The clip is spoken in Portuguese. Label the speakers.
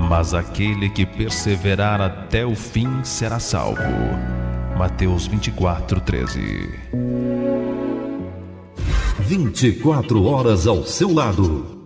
Speaker 1: mas aquele que perseverar até o fim será salvo. Mateus 24:13.
Speaker 2: 24 horas ao seu lado.